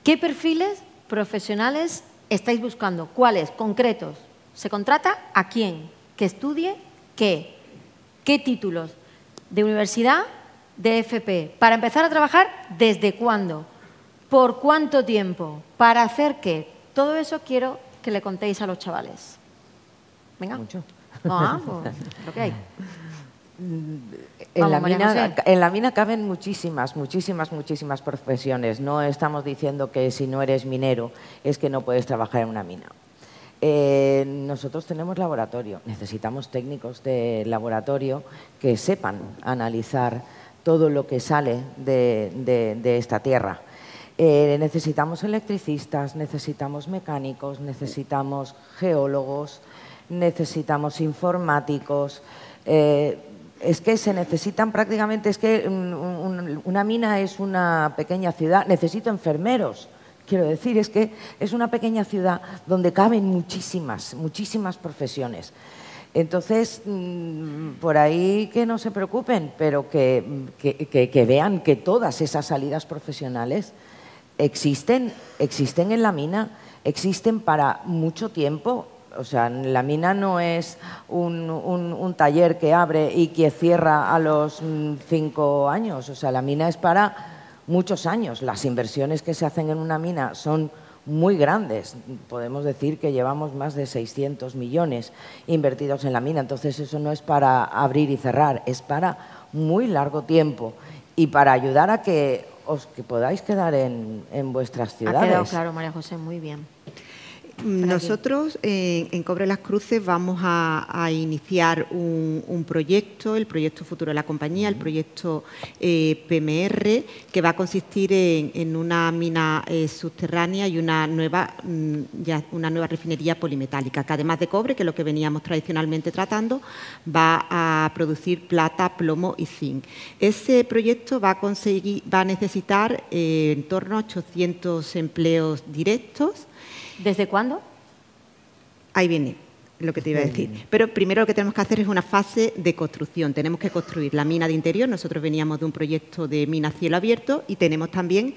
¿Qué perfiles profesionales estáis buscando? ¿Cuáles? Concretos. ¿Se contrata a quién? ¿Que estudie qué? ¿Qué títulos? ¿De universidad? ¿De FP? ¿Para empezar a trabajar? ¿Desde cuándo? ¿Por cuánto tiempo? ¿Para hacer qué? Todo eso quiero que le contéis a los chavales. Venga. Mucho. Pues, lo que hay. En la mina caben muchísimas profesiones. No estamos diciendo que si no eres minero es que no puedes trabajar en una mina. Nosotros tenemos laboratorio, necesitamos técnicos de laboratorio que sepan analizar todo lo que sale de esta tierra. Necesitamos electricistas, necesitamos mecánicos, necesitamos geólogos, necesitamos informáticos. Es que se necesitan prácticamente, es que una mina es una pequeña ciudad, necesito enfermeros. Quiero decir, es que es una pequeña ciudad donde caben muchísimas profesiones. Entonces, por ahí que no se preocupen, pero que vean que todas esas salidas profesionales existen en la mina, existen para mucho tiempo. O sea, la mina no es un taller que abre y que cierra a los 5 años. O sea, la mina es para muchos años. Las inversiones que se hacen en una mina son muy grandes. Podemos decir que llevamos más de 600 millones invertidos en la mina. Entonces, eso no es para abrir y cerrar, es para muy largo tiempo y para ayudar a que podáis quedar en vuestras ciudades. Ha quedado claro, María José, muy bien. Nosotros en Cobre Las Cruces vamos a iniciar un proyecto, el proyecto futuro de la compañía, el proyecto PMR, que va a consistir en una mina subterránea y una nueva refinería polimetálica, que además de cobre, que es lo que veníamos tradicionalmente tratando, va a producir plata, plomo y zinc. Ese proyecto va a necesitar en torno a 800 empleos directos. ¿Desde cuándo? Ahí viene lo que te iba a decir. Pero primero lo que tenemos que hacer es una fase de construcción. Tenemos que construir la mina de interior. Nosotros veníamos de un proyecto de mina a cielo abierto y tenemos también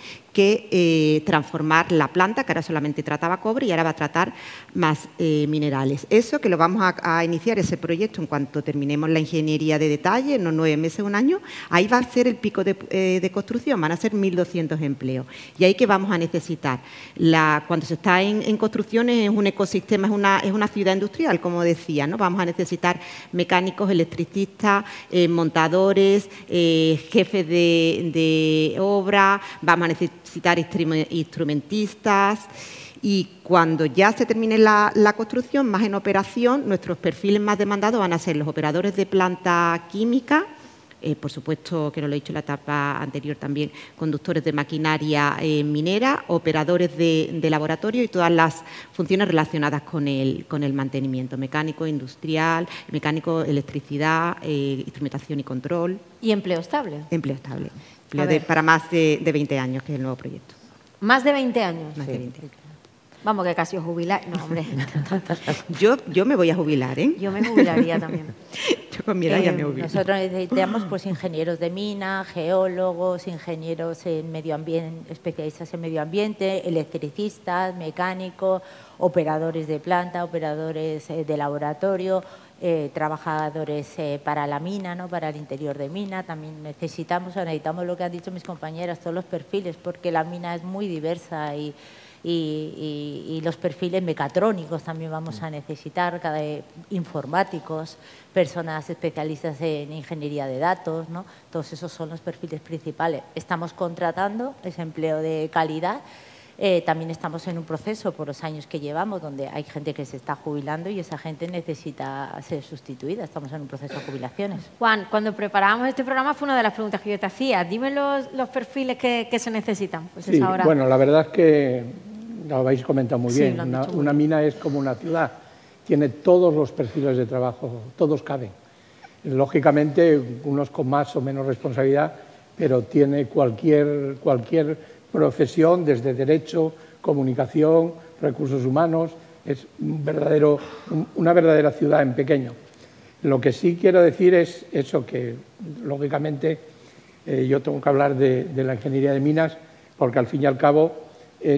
que transformar la planta, que ahora solamente trataba cobre y ahora va a tratar más minerales. Eso que lo vamos a iniciar, ese proyecto, en cuanto terminemos la ingeniería de detalle, en unos 9 meses, 1 año, ahí va a ser el pico de construcción, van a ser 1.200 empleos. Y ahí que vamos a necesitar. Cuando se está en construcción es un ecosistema, es una ciudad industrial, como decía, ¿no? Vamos a necesitar mecánicos, electricistas, montadores, jefes de obra, vamos a necesitar instrumentistas. Y cuando ya se termine la construcción, más en operación, nuestros perfiles más demandados van a ser los operadores de planta química, por supuesto, que no lo he dicho en la etapa anterior también, conductores de maquinaria minera, operadores de laboratorio y todas las funciones relacionadas con el mantenimiento, mecánico, industrial, mecánico, electricidad, instrumentación y control. ¿Y empleo estable? Empleo estable, para más de 20 años, que es el nuevo proyecto. ¿Más de 20 años? Más de 20 años. Vamos, que casi os jubiláis. No, hombre. Yo me voy a jubilar, ¿eh? Yo me jubilaría también. Yo con mi edad ya me jubilo. Nosotros necesitamos pues, ingenieros de mina, geólogos, ingenieros en medio ambiente, especialistas en medio ambiente, electricistas, mecánicos, operadores de planta, operadores de laboratorio, trabajadores para la mina, ¿no? Para el interior de mina. También necesitamos lo que han dicho mis compañeras, todos los perfiles, porque la mina es muy diversa y los perfiles mecatrónicos también vamos a necesitar, informáticos, personas especialistas en ingeniería de datos, ¿no? Todos esos son los perfiles principales. Estamos contratando ese empleo de calidad. También estamos en un proceso por los años que llevamos donde hay gente que se está jubilando y esa gente necesita ser sustituida. Estamos en un proceso de jubilaciones. Juan, cuando preparábamos este programa fue una de las preguntas que yo te hacía. Dime los perfiles que se necesitan. Pues sí, ahora... bueno, la verdad es que lo habéis comentado muy bien. Una mina es como una ciudad. Tiene todos los perfiles de trabajo, todos caben. Lógicamente, unos con más o menos responsabilidad, pero tiene cualquier profesión, desde derecho, comunicación, recursos humanos. Es una verdadera ciudad en pequeño. Lo que sí quiero decir es eso, que lógicamente yo tengo que hablar de la ingeniería de minas, porque al fin y al cabo